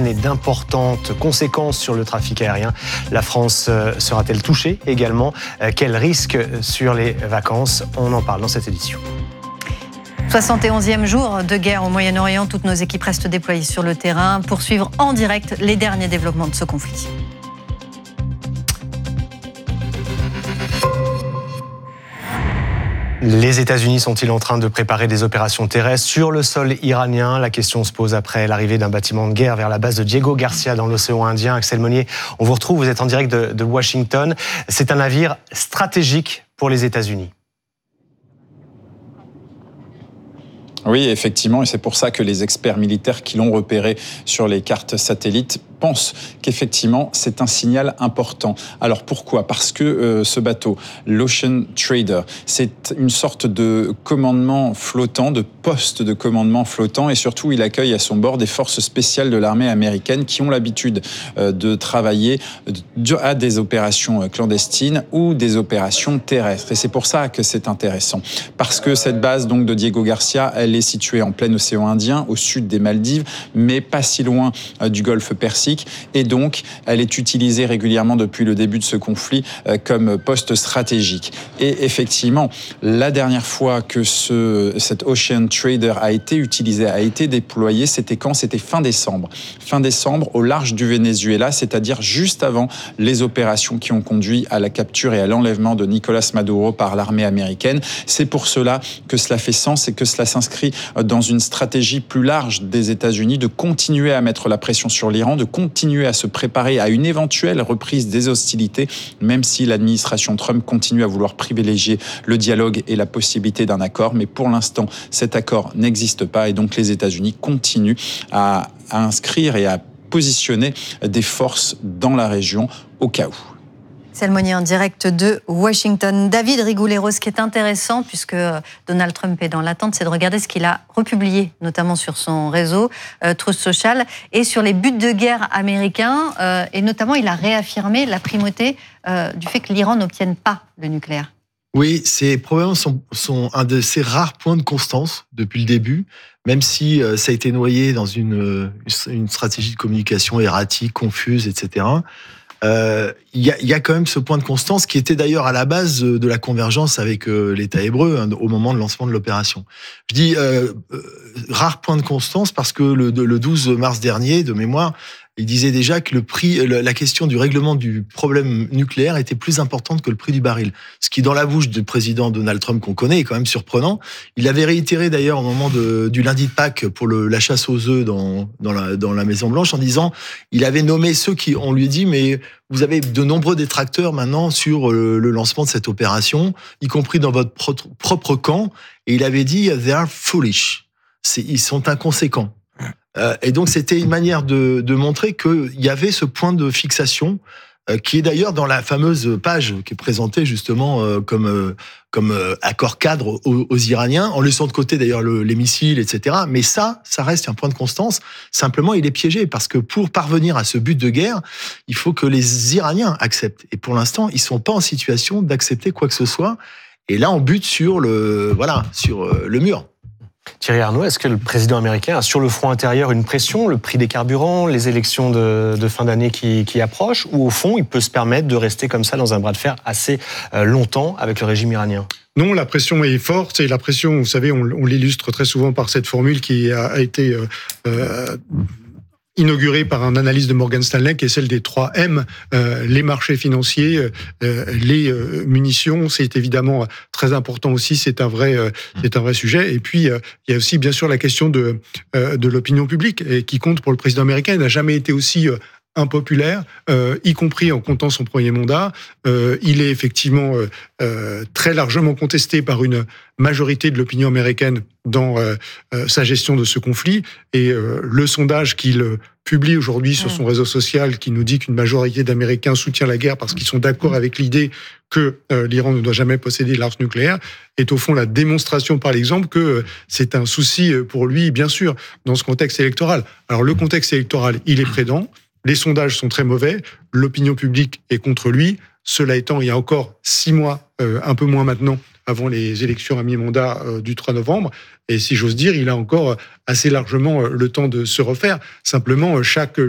iranienne et d'importantes conséquences sur le trafic aérien. La France sera-t-elle touchée également? Quels risques sur les vacances? On en parle dans cette édition. 71e jour de guerre au Moyen-Orient. Toutes nos équipes restent déployées sur le terrain pour suivre en direct les derniers développements de ce conflit. Les États-Unis sont-ils en train de préparer des opérations terrestres sur le sol iranien? La question se pose après l'arrivée d'un bâtiment de guerre vers la base de Diego Garcia dans l'océan Indien. Axel Monnier, on vous retrouve, vous êtes en direct de Washington. C'est un navire stratégique pour les États-Unis. Oui, effectivement, et c'est pour ça que les experts militaires qui l'ont repéré sur les cartes satellites pensent qu'effectivement, c'est un signal important. Alors pourquoi? Parce que ce bateau, l'Ocean Trader, c'est une sorte de commandement flottant, de poste de commandement flottant, et surtout, il accueille à son bord des forces spéciales de l'armée américaine qui ont l'habitude de travailler à des opérations clandestines ou des opérations terrestres. Et c'est pour ça que c'est intéressant. Parce que cette base donc de Diego Garcia, elle est située en plein océan Indien, au sud des Maldives, mais pas si loin du golfe Persique. Et donc, elle est utilisée régulièrement depuis le début de ce conflit comme poste stratégique. Et effectivement, la dernière fois que cet Ocean Trader a été utilisé, a été déployé, c'était quand? C'était fin décembre. Fin décembre, au large du Venezuela, c'est-à-dire juste avant les opérations qui ont conduit à la capture et à l'enlèvement de Nicolás Maduro par l'armée américaine. C'est pour cela que cela fait sens et que cela s'inscrit dans une stratégie plus large des États-Unis de continuer à mettre la pression sur l'Iran, de continuer à se préparer à une éventuelle reprise des hostilités, même si l'administration Trump continue à vouloir privilégier le dialogue et la possibilité d'un accord. Mais pour l'instant, cet accord n'existe pas et donc les États-Unis continuent à inscrire et à positionner des forces dans la région au cas où. Axel Monnier en direct de Washington. David Rigouleiro, ce qui est intéressant, puisque Donald Trump est dans l'attente, c'est de regarder ce qu'il a republié, notamment sur son réseau Truth Social, et sur les buts de guerre américains. Et notamment, il a réaffirmé la primauté du fait que l'Iran n'obtienne pas le nucléaire. Oui, c'est probablement un de ses rares points de constance depuis le début, même si ça a été noyé dans une stratégie de communication erratique, confuse, etc. Il y a quand même ce point de constance qui était d'ailleurs à la base de la convergence avec l'État hébreu au moment de lancement de l'opération. Je dis rare point de constance parce que le 12 mars dernier, de mémoire, il disait déjà que la question du règlement du problème nucléaire était plus importante que le prix du baril. Ce qui, dans la bouche du président Donald Trump qu'on connaît, est quand même surprenant. Il avait réitéré d'ailleurs au moment du lundi de Pâques pour la chasse aux œufs dans la Maison Blanche en disant, il avait nommé ceux qui, on lui dit, mais vous avez de nombreux détracteurs maintenant sur le lancement de cette opération, y compris dans votre propre camp. Et il avait dit, they are foolish. Ils sont inconséquents. Et donc, c'était une manière de montrer qu'il y avait ce point de fixation qui est d'ailleurs dans la fameuse page qui est présentée justement comme accord cadre aux Iraniens, en laissant de côté d'ailleurs les missiles, etc. Mais ça reste un point de constance. Simplement, il est piégé parce que pour parvenir à ce but de guerre, il faut que les Iraniens acceptent. Et pour l'instant, ils sont pas en situation d'accepter quoi que ce soit. Et là, on bute sur le mur. Thierry Arnaud, est-ce que le président américain a sur le front intérieur une pression, le prix des carburants, les élections de fin d'année qui approchent, ou au fond, il peut se permettre de rester comme ça dans un bras de fer assez longtemps avec le régime iranien? Non, la pression est forte, et la pression, vous savez, on l'illustre très souvent par cette formule qui a été inaugurée par un analyste de Morgan Stanley, qui est celle des 3 M, les marchés financiers, les munitions, c'est évidemment très important aussi, c'est un vrai sujet. Et puis, il y a aussi, bien sûr, la question de l'opinion publique, et qui compte pour le président américain. Il n'a jamais été aussi impopulaire, y compris en comptant son premier mandat. Il est effectivement très largement contesté par une majorité de l'opinion américaine dans sa gestion de ce conflit. Et le sondage qu'il publie aujourd'hui sur son réseau social, qui nous dit qu'une majorité d'Américains soutient la guerre parce qu'ils sont d'accord avec l'idée que l'Iran ne doit jamais posséder l'arme nucléaire, est au fond la démonstration par l'exemple que c'est un souci pour lui, bien sûr, dans ce contexte électoral. Alors le contexte électoral, il est prédent. Les sondages sont très mauvais, l'opinion publique est contre lui. Cela étant, il y a encore 6 mois, un peu moins maintenant, avant les élections à mi-mandat du 3 novembre. Et si j'ose dire, il a encore assez largement le temps de se refaire. Simplement, chaque